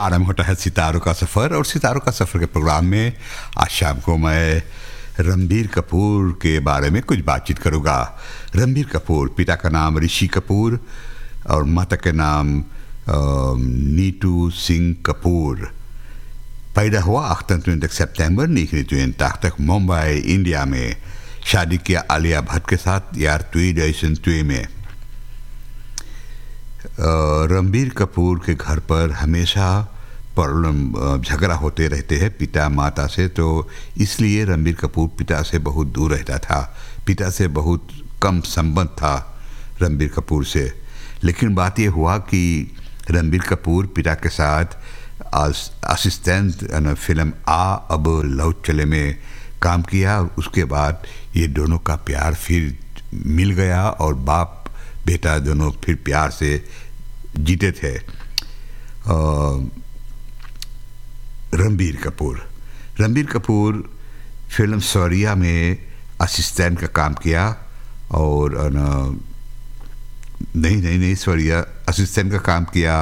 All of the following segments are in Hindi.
आरंभ होता है सितारों का सफ़र, और सितारों का सफ़र के प्रोग्राम में आज शाम को मैं रणबीर कपूर के बारे में कुछ बातचीत करूँगा। रणबीर कपूर, पिता का नाम ऋषि कपूर और माता के नाम नीतू सिंह कपूर। पैदा हुआ 28 सितंबर 1982 मुंबई, इंडिया में। शादी किया आलिया भट्ट के साथ यार 2002 में। रणबीर कपूर के घर पर हमेशा प्रॉब्लम झगड़ा होते रहते हैं पिता माता से, तो इसलिए रणबीर कपूर पिता से बहुत दूर रहता था। पिता से बहुत कम संबंध था रणबीर कपूर से। लेकिन बात यह हुआ कि रणबीर कपूर पिता के साथ असिस्टेंट फिल्म आ अब लौट चले में काम किया, और उसके बाद ये दोनों का प्यार फिर मिल गया और बाप बेटा दोनों फिर प्यार से जीते थे। रणबीर कपूर फिल्म सौरिया में असिस्टेंट का काम किया, और नहीं सौरिया असिस्टेंट का काम किया,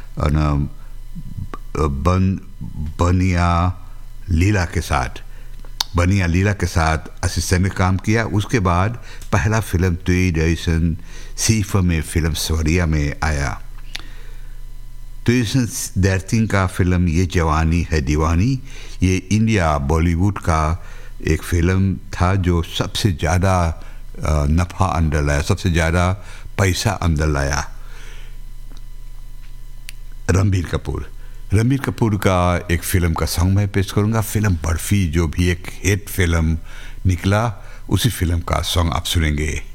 बनिया लीला के साथ असिस्टेंट का काम किया। उसके बाद पहला फिल्म 2013 में फिल्म सौरिया में आया। 2013 का फिल्म ये जवानी है दीवानी, ये इंडिया बॉलीवुड का एक फिल्म था जो सबसे ज़्यादा नफ़ा अंदर लाया, सबसे ज़्यादा पैसा अंदर लाया। रणबीर कपूर का एक फ़िल्म का सॉन्ग मैं पेश करूँगा। फिल्म बर्फी जो भी एक हिट फिल्म निकला, उसी फिल्म का सॉन्ग आप सुनेंगे।